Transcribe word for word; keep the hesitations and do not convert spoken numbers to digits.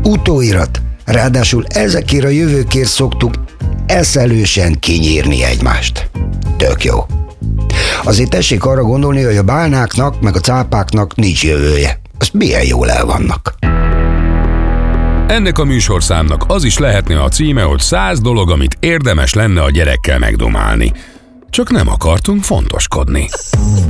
Utóirat. Ráadásul ezekért a jövőkért szoktuk eszelősen kinyírni egymást. Tök jó. Azért tessék arra gondolni, hogy a bálnáknak meg a cápáknak nincs jövője. Azt milyen jól el vannak. Ennek a műsorszámnak az is lehetne a címe, hogy száz dolog, amit érdemes lenne a gyerekkel megdomálni. Csak nem akartunk fontoskodni.